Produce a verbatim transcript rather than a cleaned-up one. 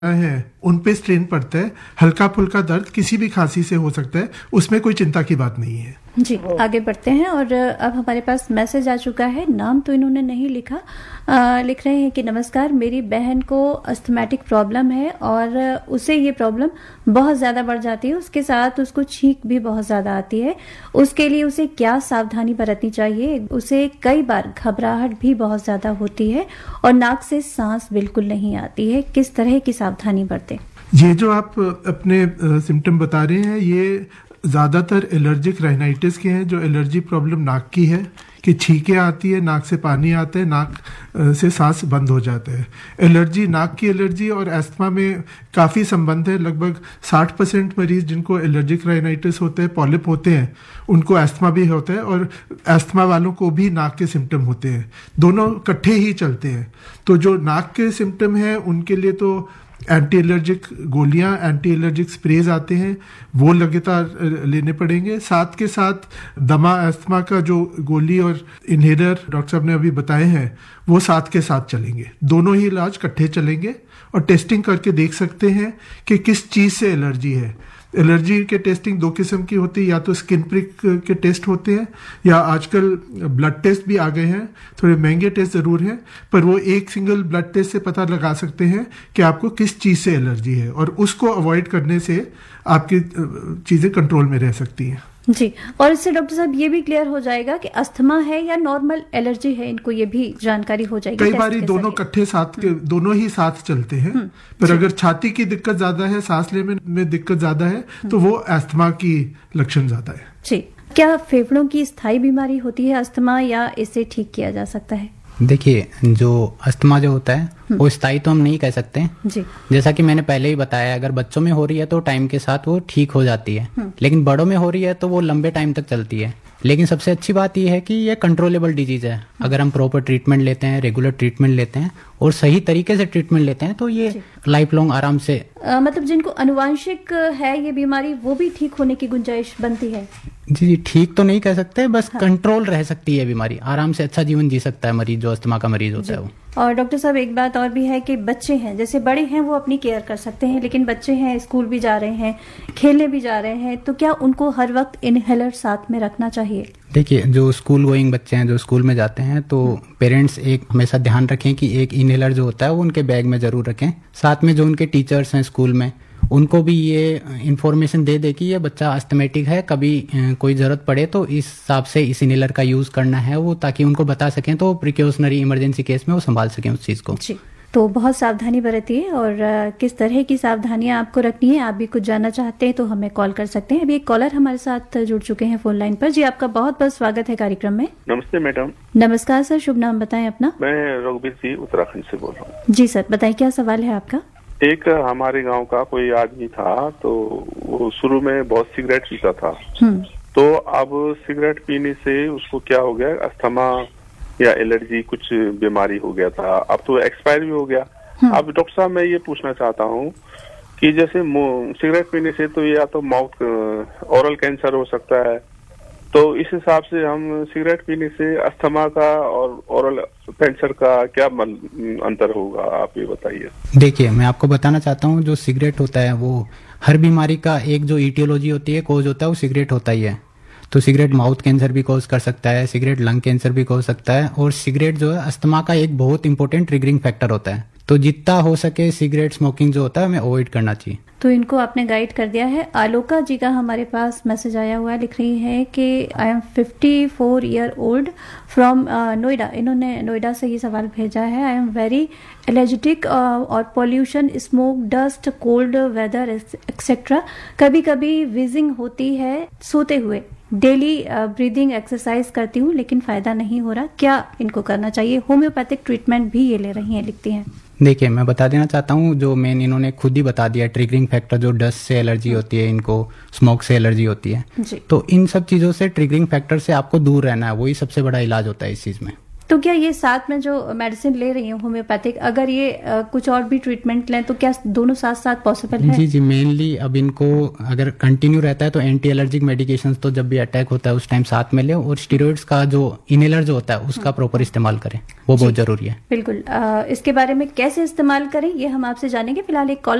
है उन पे स्ट्रेन पड़ता है। हल्का फुल्का दर्द किसी भी खांसी से हो सकता है, उसमें कोई चिंता की बात नहीं है। जी, आगे बढ़ते हैं। और अब हमारे पास मैसेज आ चुका है, नाम तो इन्होंने नहीं लिखा। आ, लिख रहे हैं कि नमस्कार, मेरी बहन को अस्थमैटिक प्रॉब्लम है और उसे ये प्रॉब्लम बहुत ज़्यादा बढ़ जाती है, उसके साथ उसको छींक भी बहुत ज़्यादा आती है। उसके लिए उसे क्या सावधानी बरतनी चाहिए? उसे कई बार घबराहट भी बहुत ज़्यादा होती है और नाक से सांस बिल्कुल नहीं आती है। किस तरह की सावधानी बरतें? ये जो आप अपने सिम्टम बता रहे हैं, ये ज़्यादातर एलर्जिक राइनाइटिस के हैं, जो एलर्जी प्रॉब्लम नाक की है कि छींकें आती है, नाक से पानी आता है, नाक से सांस बंद हो जाता है। एलर्जी, नाक की एलर्जी और एस्थमा में काफ़ी संबंध है। लगभग साठ परसेंट मरीज जिनको एलर्जिक राइनाइटिस होता है, पॉलिप होते हैं, उनको एस्थमा भी होता है और एस्थमा वालों को भी नाक के सिम्टम होते हैं। दोनों इकट्ठे ही चलते हैं। तो जो नाक के सिम्टम हैं उनके लिए तो एंटी एलर्जिक गोलियां, एंटी एलर्जिक स्प्रेज आते हैं, वो लगातार लेने पड़ेंगे। साथ के साथ दमा, अस्थमा का जो गोली और इनहेलर डॉक्टर साहब ने अभी बताए हैं, वो साथ के साथ चलेंगे। दोनों ही इलाज इकट्ठे चलेंगे और टेस्टिंग करके देख सकते हैं कि किस चीज़ से एलर्जी है। एलर्जी के टेस्टिंग दो किस्म की होती है, या तो स्किन प्रिक के टेस्ट होते हैं या आजकल ब्लड टेस्ट भी आ गए हैं। थोड़े महंगे टेस्ट ज़रूर हैं, पर वो एक सिंगल ब्लड टेस्ट से पता लगा सकते हैं कि आपको किस चीज़ से एलर्जी है, और उसको अवॉइड करने से आपकी चीज़ें कंट्रोल में रह सकती हैं। जी, और इससे डॉक्टर साहब ये भी क्लियर हो जाएगा कि अस्थमा है या नॉर्मल एलर्जी है, इनको ये भी जानकारी हो जाएगी। कई बार दोनों इकट्ठे साथ के दोनों ही साथ चलते हैं, पर अगर छाती की दिक्कत ज्यादा है, सांस लेने में दिक्कत ज्यादा है, तो वो अस्थमा की लक्षण ज्यादा है। जी, क्या फेफड़ों की स्थायी बीमारी होती है अस्थमा, या इसे ठीक किया जा सकता है? देखिए, जो अस्थमा जो होता है वो स्थायी तो हम नहीं कह सकते जी। जैसा कि मैंने पहले ही बताया, अगर बच्चों में हो रही है तो टाइम के साथ वो ठीक हो जाती है, लेकिन बड़ों में हो रही है तो वो लंबे टाइम तक चलती है। लेकिन सबसे अच्छी बात यह है कि ये कंट्रोलेबल डिजीज है। अगर हम प्रॉपर ट्रीटमेंट लेते हैं, रेगुलर ट्रीटमेंट लेते हैं और सही तरीके से ट्रीटमेंट लेते हैं, तो ये लाइफ लॉन्ग आराम से आ, मतलब जिनको अनुवांशिक है ये बीमारी, वो भी ठीक होने की गुंजाइश बनती है? जी जी, ठीक तो नहीं कह सकते, बस हाँ। कंट्रोल रह सकती है बीमारी, आराम से अच्छा जीवन जी सकता है मरीज, जो अस्थमा का मरीज होता है वो। और डॉक्टर साहब, एक बात और भी है कि बच्चे हैं, जैसे बड़े हैं वो अपनी केयर कर सकते हैं, लेकिन बच्चे हैं, स्कूल भी जा रहे हैं, खेलने भी जा रहे हैं, तो क्या उनको हर वक्त इनहेलर साथ में रखना चाहिए? देखिए, जो स्कूल गोइंग बच्चे हैं, जो स्कूल में जाते हैं, तो पेरेंट्स एक हमेशा ध्यान रखें कि एक इनहेलर जो होता है वो उनके बैग में जरूर रखें। साथ में जो उनके टीचर्स हैं स्कूल में, उनको भी ये इन्फॉर्मेशन दे दे कि ये बच्चा अस्थमैटिक है, कभी कोई जरूरत पड़े तो इस हिसाब से इस इनहेलर का यूज करना है वो, ताकि उनको बता सकें तो प्रिकॉशनरी इमरजेंसी केस में वो संभाल सकें उस चीज को। जी, तो बहुत सावधानी बरतिए। और किस तरह की सावधानियां आपको रखनी है, आप भी कुछ जानना चाहते हैं तो हमें कॉल कर सकते हैं। अभी एक कॉलर हमारे साथ जुड़ चुके हैं फोन लाइन पर। जी, आपका बहुत बहुत स्वागत है कार्यक्रम में। नमस्ते मैडम। नमस्कार सर, शुभ नाम बताएं अपना। मैं रघुवीर जी उत्तराखंड से बोल रहा हूँ। जी सर, बताएं क्या सवाल है आपका? एक हमारे गांव का कोई आदमी था, तो वो शुरू में बहुत सिगरेट पीता था, तो अब सिगरेट पीने से उसको क्या हो गया, अस्थमा या एलर्जी कुछ बीमारी हो गया था। अब तो एक्सपायर भी हो गया। अब डॉक्टर साहब, मैं ये पूछना चाहता हूँ कि जैसे सिगरेट पीने से तो या तो माउथ ओरल कैंसर हो सकता है, तो इस हिसाब से हम सिगरेट पीने से अस्थमा का और ओरल कैंसर का क्या अंतर होगा, आप ये बताइए। देखिए, मैं आपको बताना चाहता हूँ, जो सिगरेट होता है वो हर बीमारी का एक जो इटियोलॉजी होती है, कोज होता है, वो सिगरेट होता ही है। तो सिगरेट माउथ कैंसर भी कॉज कर सकता है, सिगरेट लंग कैंसर भी कॉज सकता है, और सिगरेट जो है अस्थमा का एक बहुत इंपॉर्टेंट ट्रिगरिंग फैक्टर होता है। तो जितना हो सके सिगरेट स्मोकिंग जो होता है हमें अवॉइड करना चाहिए। तो इनको आपने गाइड कर दिया है। आलोका जी का हमारे पास मैसेज आया हुआ है, लिख रही है कि I am fifty four year old from Noida. इन्होंने नोएडा से ये सवाल भेजा है। आई एम वेरी एलर्जिटिक और pollution, smoke, dust, cold weather etcetera. कभी कभी विजिंग होती है सोते हुए। डेली ब्रीदिंग एक्सरसाइज करती हूँ लेकिन फायदा नहीं हो रहा, क्या इनको करना चाहिए? होम्योपैथिक ट्रीटमेंट भी ये ले रही हैं, लिखती हैं। देखिए, मैं बता देना चाहता हूँ, जो मेन इन्होंने खुद ही बता दिया, ट्रिगरिंग फैक्टर जो डस्ट से एलर्जी होती है, इनको स्मोक से एलर्जी होती है, तो इन सब चीजों से, ट्रिगरिंग फैक्टर से आपको दूर रहना है, वही सबसे बड़ा इलाज होता है इस चीज में। तो क्या ये साथ में जो मेडिसिन ले रही हूँ होम्योपैथिक, अगर ये आ, कुछ और भी ट्रीटमेंट लें तो क्या दोनों साथ साथ पॉसिबल है? जी जी, मेनली अब इनको अगर कंटिन्यू रहता है तो एंटी एलर्जिक मेडिकेशंस तो जब भी अटैक होता है उस टाइम साथ में ले, और स्टेरॉइड्स का जो इनहेलर जो होता है उसका प्रॉपर इस्तेमाल करें, वो बहुत जरूरी है। बिल्कुल। आ, इसके बारे में कैसे इस्तेमाल करें ये हम आपसे जानेंगे। फिलहाल एक कॉल